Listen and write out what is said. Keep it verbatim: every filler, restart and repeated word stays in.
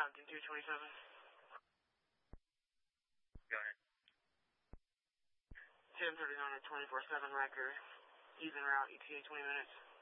Compton two twenty-seven. Go ahead. ten thirty-nine at twenty-four seven record. Even route, E T A twenty minutes.